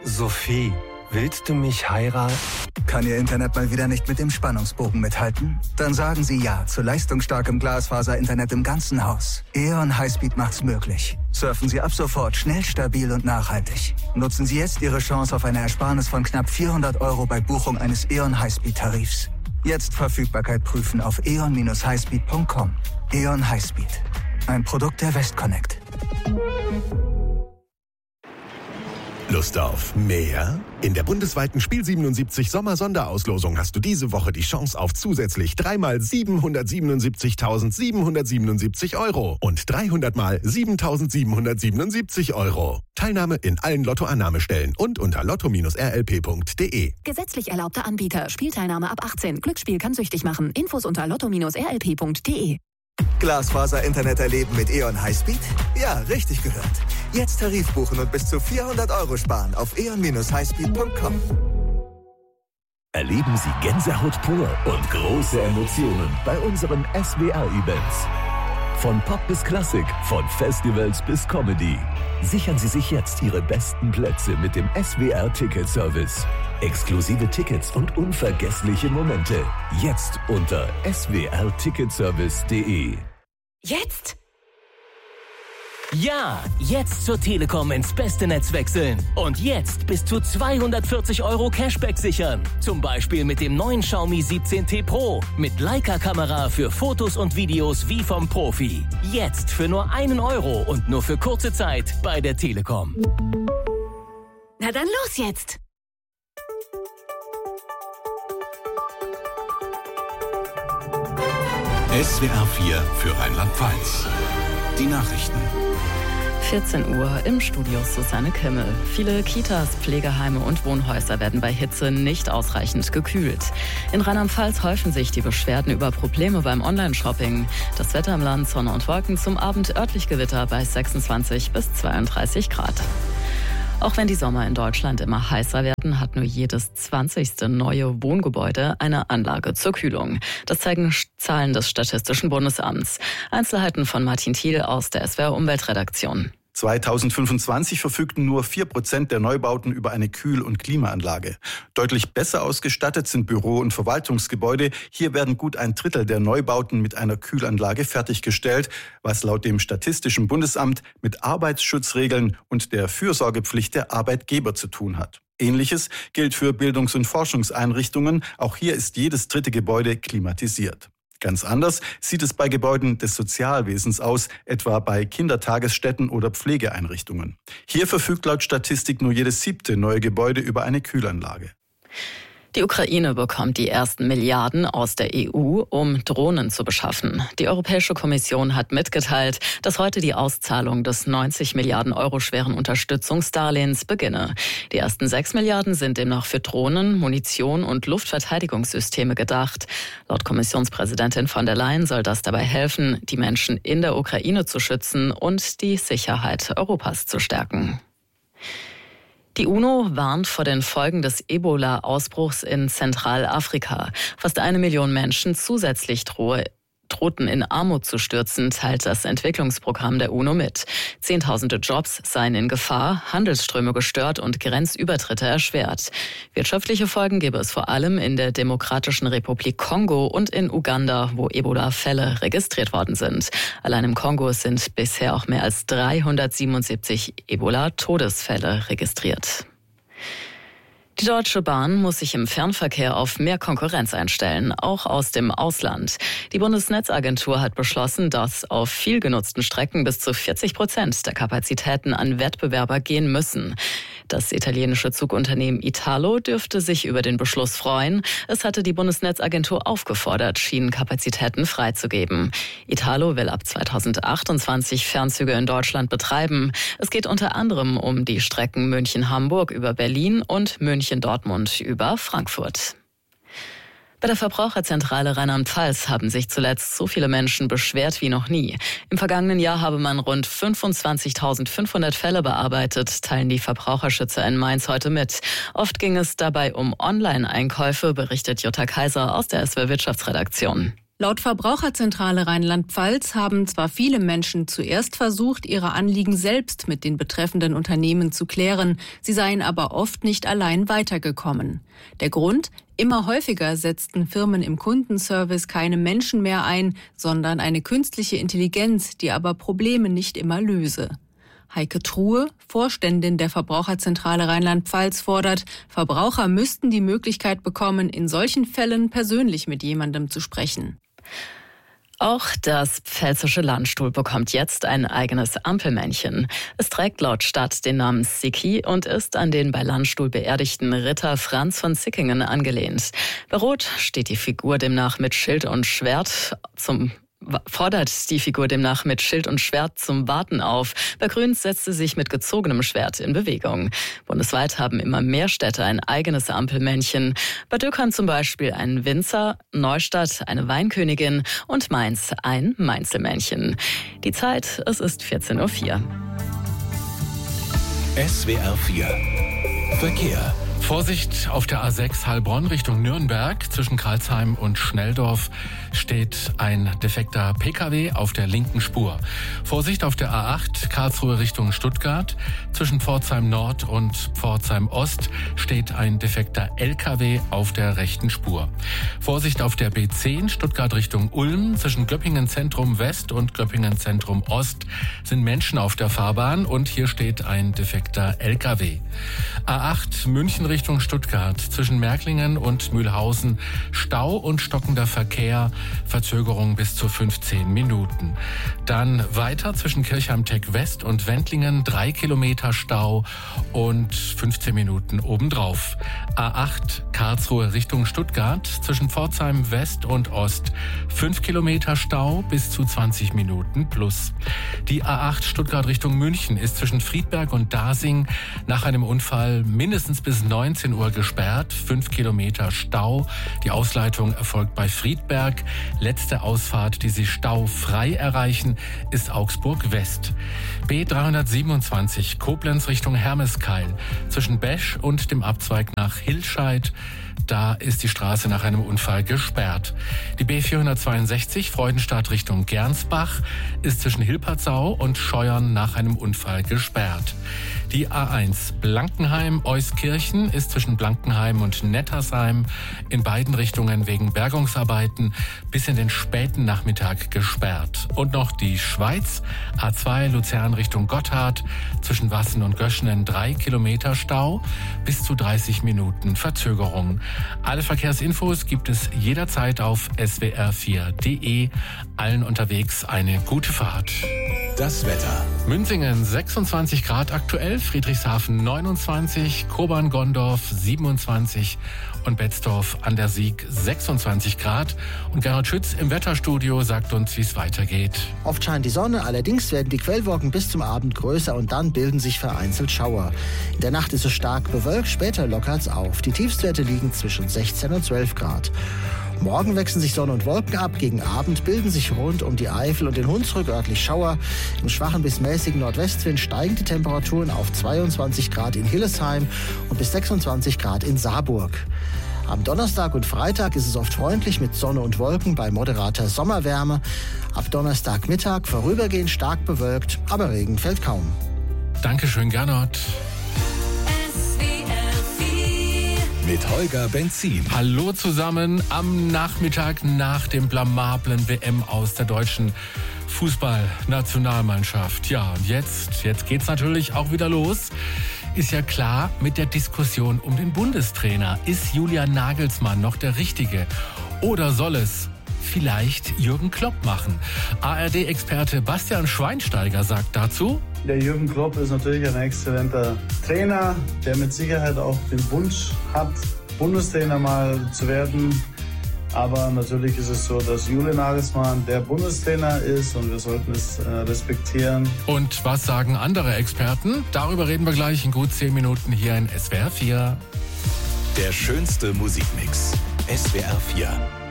Sophie, willst du mich heiraten? Kann Ihr Internet mal wieder nicht mit dem Spannungsbogen mithalten? Dann sagen Sie ja zu leistungsstarkem Glasfaser-Internet im ganzen Haus. E.ON Highspeed macht's möglich. Surfen Sie ab sofort schnell, stabil und nachhaltig. Nutzen Sie jetzt Ihre Chance auf eine Ersparnis von knapp 400 € bei Buchung eines E.ON Highspeed-Tarifs. Jetzt Verfügbarkeit prüfen auf eon-highspeed.com. E.ON Highspeed. Ein Produkt der Westconnect. Lust auf mehr? In der bundesweiten Spiel 77 Sommer-Sonderauslosung hast du diese Woche die Chance auf zusätzlich 3 mal 777.777 € und 300 mal 7.777 €. Teilnahme in allen Lottoannahmestellen und unter lotto-rlp.de. Gesetzlich erlaubter Anbieter. Spielteilnahme ab 18. Glücksspiel kann süchtig machen. Infos unter lotto-rlp.de. Glasfaser-Internet erleben mit E.ON Highspeed? Ja, richtig gehört. Jetzt Tarif buchen und bis zu 400 € sparen auf eon-highspeed.com. Erleben Sie Gänsehaut pur und große Emotionen bei unseren SWR-Events. Von Pop bis Klassik, von Festivals bis Comedy. Sichern Sie sich jetzt Ihre besten Plätze mit dem SWR-Ticket-Service. Exklusive Tickets und unvergessliche Momente. Jetzt unter swrticketservice.de. Jetzt? Ja, jetzt zur Telekom ins beste Netz wechseln. Und jetzt bis zu 240 € Cashback sichern. Zum Beispiel mit dem neuen Xiaomi 17T Pro. Mit Leica-Kamera für Fotos und Videos wie vom Profi. Jetzt für nur 1 € und nur für kurze Zeit bei der Telekom. Na dann los jetzt! SWR 4 für Rheinland-Pfalz. Die Nachrichten. 14 Uhr im Studio Susanne Kimmel. Viele Kitas, Pflegeheime und Wohnhäuser werden bei Hitze nicht ausreichend gekühlt. In Rheinland-Pfalz häufen sich die Beschwerden über Probleme beim Online-Shopping. Das Wetter im Land, Sonne und Wolken, zum Abend örtlich Gewitter bei 26 bis 32 Grad. Auch wenn die Sommer in Deutschland immer heißer werden, hat nur jedes 20. neue Wohngebäude eine Anlage zur Kühlung. Das zeigen Zahlen des Statistischen Bundesamts. Einzelheiten von Martin Thiel aus der SWR Umweltredaktion. 2025 verfügten nur 4% der Neubauten über eine Kühl- und Klimaanlage. Deutlich besser ausgestattet sind Büro- und Verwaltungsgebäude. Hier werden gut 1/3 der Neubauten mit einer Kühlanlage fertiggestellt, was laut dem Statistischen Bundesamt mit Arbeitsschutzregeln und der Fürsorgepflicht der Arbeitgeber zu tun hat. Ähnliches gilt für Bildungs- und Forschungseinrichtungen. Auch hier ist jedes 3. Gebäude klimatisiert. Ganz anders sieht es bei Gebäuden des Sozialwesens aus, etwa bei Kindertagesstätten oder Pflegeeinrichtungen. Hier verfügt laut Statistik nur jedes 7. neue Gebäude über eine Kühlanlage. Die Ukraine bekommt die ersten Milliarden aus der EU, um Drohnen zu beschaffen. Die Europäische Kommission hat mitgeteilt, dass heute die Auszahlung des 90 Milliarden € schweren Unterstützungsdarlehens beginne. Die ersten 6 Milliarden sind demnach für Drohnen, Munition und Luftverteidigungssysteme gedacht. Laut Kommissionspräsidentin von der Leyen soll das dabei helfen, die Menschen in der Ukraine zu schützen und die Sicherheit Europas zu stärken. Die UNO warnt vor den Folgen des Ebola-Ausbruchs in Zentralafrika. Fast 1 Million Menschen zusätzlich drohten in Armut zu stürzen, teilt das Entwicklungsprogramm der UNO mit. Zehntausende Jobs seien in Gefahr, Handelsströme gestört und Grenzübertritte erschwert. Wirtschaftliche Folgen gäbe es vor allem in der Demokratischen Republik Kongo und in Uganda, wo Ebola-Fälle registriert worden sind. Allein im Kongo sind bisher auch mehr als 377 Ebola-Todesfälle registriert. Die Deutsche Bahn muss sich im Fernverkehr auf mehr Konkurrenz einstellen, auch aus dem Ausland. Die Bundesnetzagentur hat beschlossen, dass auf viel genutzten Strecken bis zu 40% der Kapazitäten an Wettbewerber gehen müssen. Das italienische Zugunternehmen Italo dürfte sich über den Beschluss freuen. Es hatte die Bundesnetzagentur aufgefordert, Schienenkapazitäten freizugeben. Italo will ab 2028 Fernzüge in Deutschland betreiben. Es geht unter anderem um die Strecken München-Hamburg über Berlin und München-Dortmund über Frankfurt. Bei der Verbraucherzentrale Rheinland-Pfalz haben sich zuletzt so viele Menschen beschwert wie noch nie. Im vergangenen Jahr habe man rund 25.500 Fälle bearbeitet, teilen die Verbraucherschützer in Mainz heute mit. Oft ging es dabei um Online-Einkäufe, berichtet Jutta Kaiser aus der SWR Wirtschaftsredaktion. Laut Verbraucherzentrale Rheinland-Pfalz haben zwar viele Menschen zuerst versucht, ihre Anliegen selbst mit den betreffenden Unternehmen zu klären, sie seien aber oft nicht allein weitergekommen. Der Grund? Immer häufiger setzten Firmen im Kundenservice keine Menschen mehr ein, sondern eine künstliche Intelligenz, die aber Probleme nicht immer löse. Heike Truhe, Vorständin der Verbraucherzentrale Rheinland-Pfalz, fordert, Verbraucher müssten die Möglichkeit bekommen, in solchen Fällen persönlich mit jemandem zu sprechen. Auch das pfälzische Landstuhl bekommt jetzt ein eigenes Ampelmännchen. Es trägt laut Stadt den Namen Sicki und ist an den bei Landstuhl beerdigten Ritter Franz von Sickingen angelehnt. Bei Rot steht die Figur demnach mit Schild und Schwert fordert die Figur demnach mit Schild und Schwert zum Warten auf. Bei Grün setzt sie sich mit gezogenem Schwert in Bewegung. Bundesweit haben immer mehr Städte ein eigenes Ampelmännchen. Bad Dürkheim zum Beispiel ein Winzer, Neustadt eine Weinkönigin und Mainz ein Mainzelmännchen. Die Zeit, es ist 14:04 Uhr. SWR 4 Verkehr. Vorsicht auf der A6 Heilbronn Richtung Nürnberg. Zwischen Karlsheim und Schnelldorf steht ein defekter Pkw auf der linken Spur. Vorsicht auf der A8 Karlsruhe Richtung Stuttgart. Zwischen Pforzheim Nord und Pforzheim Ost steht ein defekter Lkw auf der rechten Spur. Vorsicht auf der B10 Stuttgart Richtung Ulm. Zwischen Göppingen Zentrum West und Göppingen Zentrum Ost sind Menschen auf der Fahrbahn und hier steht ein defekter Lkw. A8 München Richtung Stuttgart. Zwischen Märklingen und Mühlhausen Stau und stockender Verkehr. Verzögerung bis zu 15 Minuten. Dann weiter zwischen Kirchheim-Tech West und Wendlingen 3 Kilometer Stau und 15 Minuten obendrauf. A8 Karlsruhe Richtung Stuttgart. Zwischen Pforzheim West und Ost 5 Kilometer Stau bis zu 20 Minuten plus. Die A8 Stuttgart Richtung München ist zwischen Friedberg und Dasing nach einem Unfall mindestens bis 19 Uhr gesperrt, 5 Kilometer Stau. Die Ausleitung erfolgt bei Friedberg. Letzte Ausfahrt, die Sie staufrei erreichen, ist Augsburg West. B327 Koblenz Richtung Hermeskeil. Zwischen Besch und dem Abzweig nach Hilscheid. Da ist die Straße nach einem Unfall gesperrt. Die B462 Freudenstadt Richtung Gernsbach ist zwischen Hilpertsau und Scheuern nach einem Unfall gesperrt. Die A1 Blankenheim-Euskirchen ist zwischen Blankenheim und Nettersheim in beiden Richtungen wegen Bergungsarbeiten bis in den späten Nachmittag gesperrt. Und noch die Schweiz, A2 Luzern Richtung Gotthard, zwischen Wassen und Göschenen 3 Kilometer Stau, bis zu 30 Minuten Verzögerung. Alle Verkehrsinfos gibt es jederzeit auf swr4.de. Allen unterwegs eine gute Fahrt. Das Wetter. Münzingen 26 Grad aktuell, Friedrichshafen 29, Kobern-Gondorf 27 und Betzdorf an der Sieg 26 Grad. Und Gerhard Schütz im Wetterstudio sagt uns, wie es weitergeht. Oft scheint die Sonne, allerdings werden die Quellwolken bis zum Abend größer und dann bilden sich vereinzelt Schauer. In der Nacht ist es stark bewölkt, später lockert es auf. Die Tiefstwerte liegen zwischen 16 und 12 Grad. Morgen wechseln sich Sonne und Wolken ab. Gegen Abend bilden sich rund um die Eifel und den Hunsrück örtlich Schauer. Im schwachen bis mäßigen Nordwestwind steigen die Temperaturen auf 22 Grad in Hillesheim und bis 26 Grad in Saarburg. Am Donnerstag und Freitag ist es oft freundlich mit Sonne und Wolken bei moderater Sommerwärme. Ab Donnerstagmittag vorübergehend stark bewölkt, aber Regen fällt kaum. Dankeschön, Gernot. Mit Holger Benzin. Hallo zusammen am Nachmittag nach dem blamablen WM aus der deutschen Fußballnationalmannschaft. Ja, und jetzt geht's natürlich auch wieder los. Ist ja klar mit der Diskussion um den Bundestrainer. Ist Julian Nagelsmann noch der Richtige? Oder soll es vielleicht Jürgen Klopp machen? ARD-Experte Bastian Schweinsteiger sagt dazu: Der Jürgen Klopp ist natürlich ein exzellenter Trainer, der mit Sicherheit auch den Wunsch hat, Bundestrainer mal zu werden. Aber natürlich ist es so, dass Julian Nagelsmann der Bundestrainer ist und wir sollten es respektieren. Und was sagen andere Experten? Darüber reden wir gleich in gut 10 Minuten hier in SWR 4. Der schönste Musikmix. SWR 4.